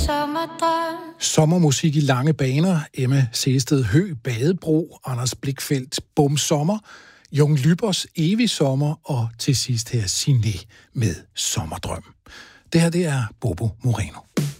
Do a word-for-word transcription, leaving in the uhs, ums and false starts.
sommerdrøm. Sommermusik i lange baner. Emma Sehested Høgh, Badebro, Anders Blichfeldt, Bum Sommer, Jung Lübbers Evig Sommer, og til sidst her Siné med Sommerdrøm. Det her, det er Bobo Moreno.